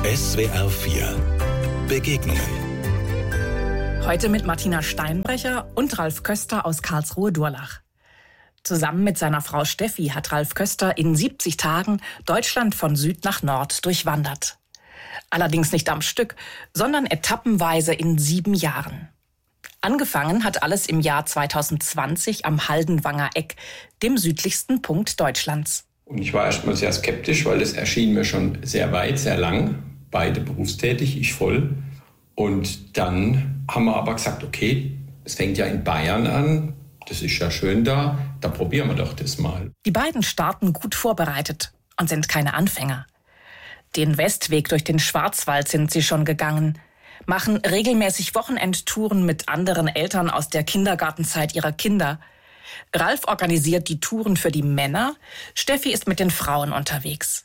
SWR 4 Begegnungen. Heute mit Martina Steinbrecher und Ralf Köster aus Karlsruhe-Durlach. Zusammen mit seiner Frau Steffi hat Ralf Köster in 70 Tagen Deutschland von Süd nach Nord durchwandert. Allerdings nicht am Stück, sondern etappenweise in 7 Jahren. Angefangen hat alles im Jahr 2020 am Haldenwanger Eck, dem südlichsten Punkt Deutschlands. Und ich war erstmal sehr skeptisch, weil es erschien mir schon sehr weit, sehr lang. Beide berufstätig, ich voll. Und dann haben wir aber gesagt, okay, es fängt ja in Bayern an, das ist ja schön da probieren wir doch das mal. Die beiden starten gut vorbereitet und sind keine Anfänger. Den Westweg durch den Schwarzwald sind sie schon gegangen, machen regelmäßig Wochenendtouren mit anderen Eltern aus der Kindergartenzeit ihrer Kinder. Ralf organisiert die Touren für die Männer, Steffi ist mit den Frauen unterwegs.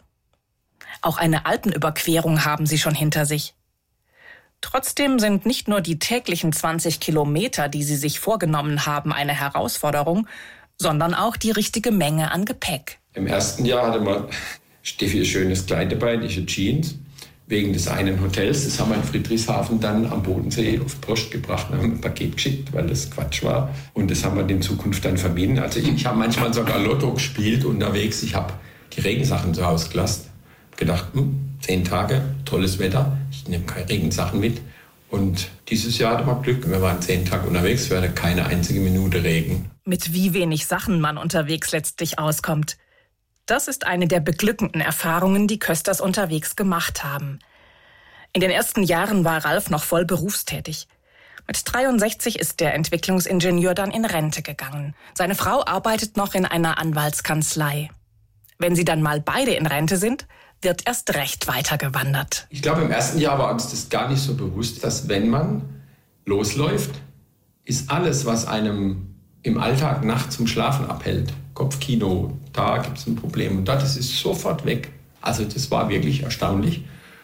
Auch eine Alpenüberquerung haben sie schon hinter sich. Trotzdem sind nicht nur die täglichen 20 Kilometer, die sie sich vorgenommen haben, eine Herausforderung, sondern auch die richtige Menge an Gepäck. Im ersten Jahr hatte man Steffi ein schönes Kleid dabei, die Jeans, wegen des einen Hotels. Das haben wir in Friedrichshafen dann am Bodensee auf Post gebracht und haben ein Paket geschickt, weil das Quatsch war. Und das haben wir in Zukunft dann vermieden. Also ich habe manchmal sogar Lotto gespielt unterwegs. Ich habe die Regensachen zu Hause gelassen. Gedacht, 10 Tage, tolles Wetter, ich nehme keine Regensachen mit. Und dieses Jahr hatten wir Glück. Wir waren 10 Tage unterwegs, wir hatten keine einzige Minute Regen. Mit wie wenig Sachen man unterwegs letztlich auskommt. Das ist eine der beglückenden Erfahrungen, die Kösters unterwegs gemacht haben. In den ersten Jahren war Ralf noch voll berufstätig. Mit 63 ist der Entwicklungsingenieur dann in Rente gegangen. Seine Frau arbeitet noch in einer Anwaltskanzlei. Wenn sie dann mal beide in Rente sind, wird erst recht weitergewandert. Ich glaube, im ersten Jahr war uns das gar nicht so bewusst, dass wenn man losläuft, ist alles, was einem im Alltag nachts zum Schlafen abhält, Kopfkino, da gibt es ein Problem und das ist sofort weg. Also das war wirklich erstaunlich.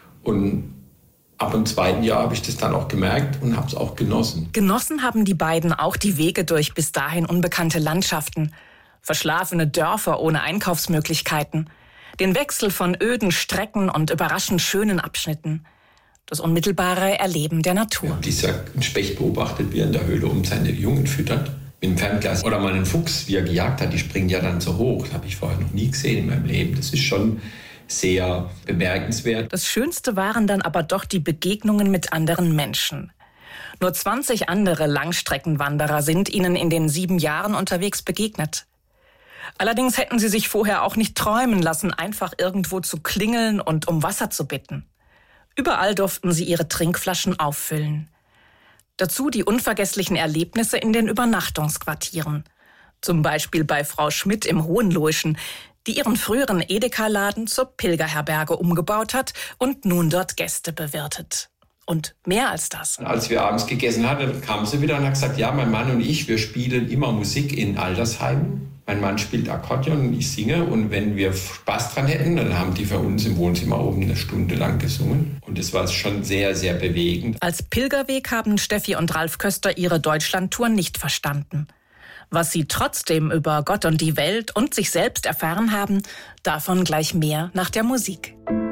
Und ab dem 2. Jahr habe ich das dann auch gemerkt und habe es auch genossen. Genossen haben die beiden auch die Wege durch bis dahin unbekannte Landschaften, verschlafene Dörfer ohne Einkaufsmöglichkeiten, den Wechsel von öden Strecken und überraschend schönen Abschnitten, das unmittelbare Erleben der Natur. Ja, dieser Specht beobachtet, wie er in der Höhle seine Jungen füttert. Mit dem Fernglas. Oder mal einen Fuchs, wie er gejagt hat, die springen ja dann so hoch. Das habe ich vorher noch nie gesehen in meinem Leben. Das ist schon sehr bemerkenswert. Das Schönste waren dann aber doch die Begegnungen mit anderen Menschen. Nur 20 andere Langstreckenwanderer sind ihnen in den 7 Jahren unterwegs begegnet. Allerdings hätten sie sich vorher auch nicht träumen lassen, einfach irgendwo zu klingeln und um Wasser zu bitten. Überall durften sie ihre Trinkflaschen auffüllen. Dazu die unvergesslichen Erlebnisse in den Übernachtungsquartieren. Zum Beispiel bei Frau Schmidt im Hohenlohischen, die ihren früheren Edeka-Laden zur Pilgerherberge umgebaut hat und nun dort Gäste bewirtet. Und mehr als das. Als wir abends gegessen hatten, kam sie wieder und hat gesagt, ja, mein Mann und ich, wir spielen immer Musik in Altersheimen. Mein Mann spielt Akkordeon und ich singe. Und wenn wir Spaß dran hätten, dann haben die für uns im Wohnzimmer oben 1 Stunde lang gesungen. Und das war schon sehr, sehr bewegend. Als Pilgerweg haben Steffi und Ralf Köster ihre Deutschlandtour nicht verstanden. Was sie trotzdem über Gott und die Welt und sich selbst erfahren haben, davon gleich mehr nach der Musik.